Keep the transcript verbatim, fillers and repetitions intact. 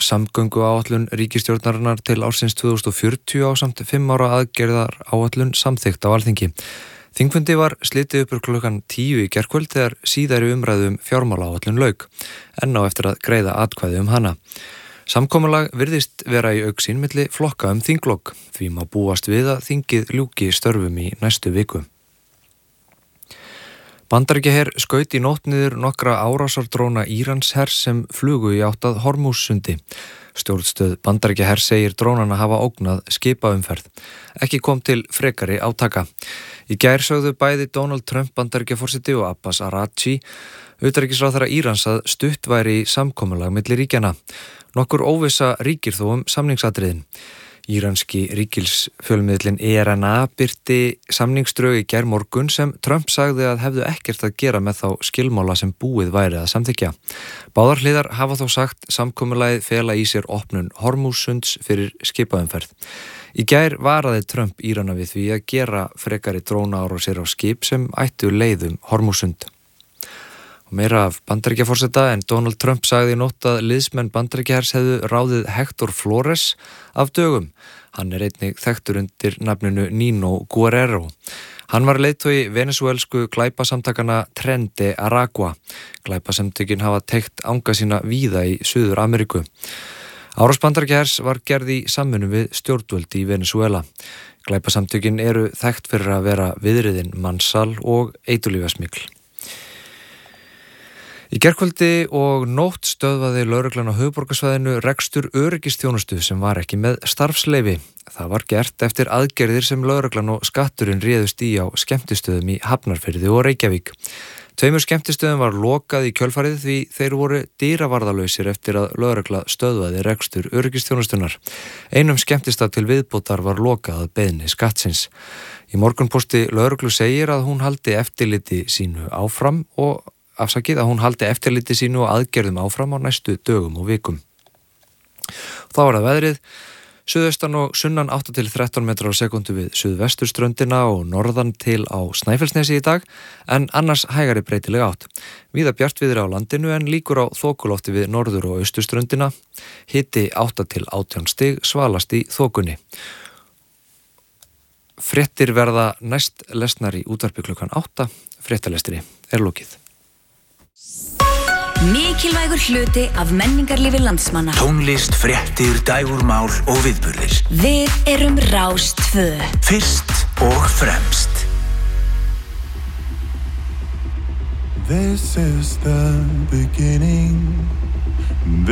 samgönguáætlun ríkisstjórnarinnar til ársins tvö þúsund og fjörutíu ásamt fimm ára aðgerðar áætlun samþykkt á Alþingi. Þingfundi var slitið upp úr klukkan tíu í gærkvöld þegar síðari umræðu um fjármálaáætlun lauk, enn á eftir að greiða atkvæði um hana. Samkomulag virðist vera í augsýn milli flokka um þinglok, því má búast við að þingið ljúki störfum í næstu viku. Bandaríkjaher skaut í nótt niður nokkra árásardróna Íranshers sem flugu í átt að Hormússundi. Stjórnstöð Bandaríkjahers segir drónana hafa ógnað skipaumferð. Ekki kom til frekari átaka. Í gær sögðu bæði Donald Trump Bandaríkjaforseti og Abbas Araghchi, utanríkisráðherra Írans, að stutt væri í samkomulag milli ríkjanna. Nokkur óvissa ríkir þó um samningsatriðin. Íranski ríkisfjölmiðlinn E R N A birti samningsdrög í gær morgun sem Trump sagði að hefðu ekkert að gera með þá skilmála sem búið væri að samþykkja. Báðar hliðar hafa þó sagt samkomulagið fela í sér opnun Hormússunds fyrir skipaumferð. Í gær varaði Trump Írana við því að gera frekari drónaárásir á skip sem ættu leiðum Hormússund. Og meira af Bandaríkjaforseta, en Donald Trump sagði í nótt að liðsmenn Bandaríkjahers hefðu ráðið Hector Flores af dögum. Hann er einnig þekktur undir nafninu Nino Guerrero. Hann var leiðtogi venesúelsku glæpasamtakana Tren de Aragua. Glæpasamtökin hafa teygt anga sína víða í Suður Ameríku. Árás Bandaríkjahers var gerð í samvinnu við stjórnvöld í Venesúela. Glæpasamtökin eru þekkt fyrir að vera viðriðin mansal og eitulífasmygl. Í gærkvöldi og nótt stöðvaði lögreglan á höfuðborgarsvæðinu rekstur öryggisþjónustu sem var ekki með starfsleyfi. Það var gert eftir aðgerðir sem lögreglan og skatturinn réðust í á skemmtistöðum í Hafnarfirði og Reykjavík. Tveimur skemmtistöðum var lokað í kjölfarið því þeir voru dyravarðalausir eftir að lögregla stöðvaði rekstur öryggisþjónustunar. Einum skemmtistað til viðbótar var lokað að beiðni skattsins. Í Morgunposti lögreglu segir að hún haldi eftirliti sínu áfram og afsakið að hún haldi eftirliti sínu og aðgerðum áfram á næstu dögum og vikum. Þá var það veðrið. Suðaustan og sunnan átta til þrettán metrar á sekundu við suðvesturströndina og norðan til á Snæfellsnesi í dag, en annars hægari breytileg átt. Víða bjartviðri á landinu en líkur á þokulofti við norður- og austurströndina. Hiti átta til átján stig, svalast í þokunni. Fréttir verða næst lesnar í útvarpi klukkan átta. Fréttalestri er lokið. Mikilvægur hluti af menningarlífi landsmanna. Tónlist, fréttir, dægurmál og viðburðir. Við erum Rás tvö. Fyrst og fremst. This is the beginning.